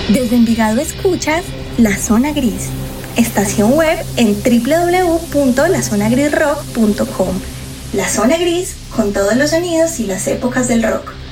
Desde Envigado escuchas La Zona Gris, estación web en www.lazonagrisrock.com. La Zona Gris con todos los sonidos y las épocas del rock.